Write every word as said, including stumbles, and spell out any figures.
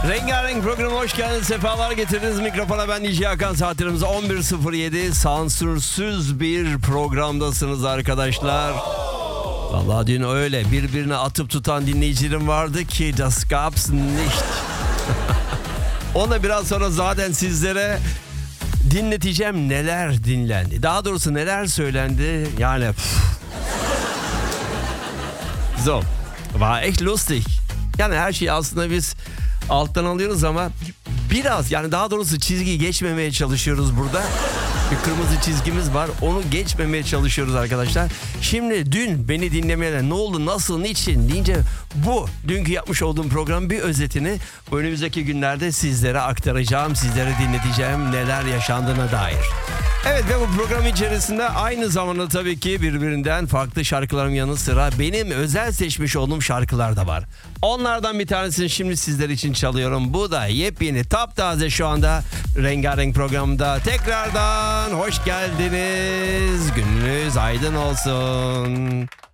Rengarenk programı hoş geldiniz. Sefalar getirdiniz. Mikrofona ben D J Hakan. Saatlerimiz on bir sıfır yedi. Sansürsüz bir programdasınız arkadaşlar. Vallahi dün öyle birbirine atıp tutan dinleyicilerim vardı ki das gab's nicht. Onu biraz sonra zaten sizlere dinleteceğim neler dinlendi. Daha doğrusu neler söylendi. Yani so, war echt lustig. Yani her şeyi aslında biz alttan alıyoruz ama biraz, yani daha doğrusu çizgiyi geçmemeye çalışıyoruz burada. Bir kırmızı çizgimiz var. Onu geçmemeye çalışıyoruz arkadaşlar. Şimdi dün beni dinlemeyenler ne oldu, nasıl, niçin deyince bu dünkü yapmış olduğum programın bir özetini önümüzdeki günlerde sizlere aktaracağım. Sizlere dinleteceğim neler yaşandığına dair. Evet, ve bu program içerisinde aynı zamanda tabii ki birbirinden farklı şarkıların yanı sıra benim özel seçmiş olduğum şarkılar da var. Onlardan bir tanesini şimdi sizler için çalıyorum. Bu da yepyeni, taptaze şu anda Rengarenk programda. Tekrardan hoş geldiniz. Gününüz aydın olsun.